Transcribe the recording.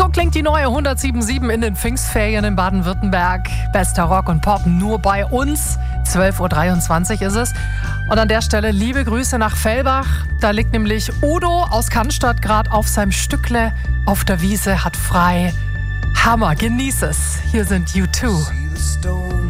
So klingt die neue 107.7 in den Pfingstferien in Baden-Württemberg. Bester Rock und Pop nur bei uns. 12.23 Uhr ist es. Und an der Stelle liebe Grüße nach Fellbach. Da liegt nämlich Udo aus Cannstatt gerade auf seinem Stückle auf der Wiese, hat frei. Hammer, genieß es. Hier sind U2.